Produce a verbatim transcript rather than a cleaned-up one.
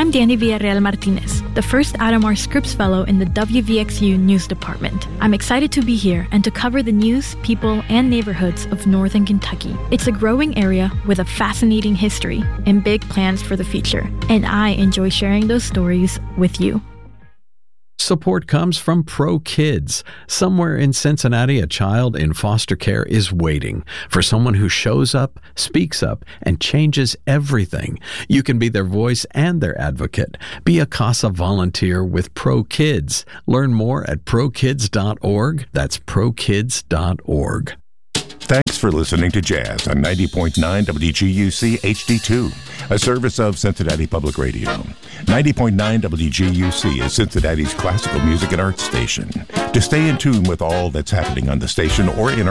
I'm Danny Villarreal Martinez, the first Adamar Scripps Fellow in the W V X U News Department. I'm excited to be here and to cover the news, people, and neighborhoods of Northern Kentucky. It's a growing area with a fascinating history and big plans for the future, and I enjoy sharing those stories with you. Support comes from Pro Kids. Somewhere in Cincinnati, a child in foster care is waiting for someone who shows up, speaks up, and changes everything. You can be their voice and their advocate. Be a CASA volunteer with Pro Kids. Learn more at pro kids dot org. That's pro kids dot org. Thanks for listening to Jazz on ninety point nine W G U C H D two, a service of Cincinnati Public Radio. ninety point nine W G U C is Cincinnati's classical music and arts station. To stay in tune with all that's happening on the station or in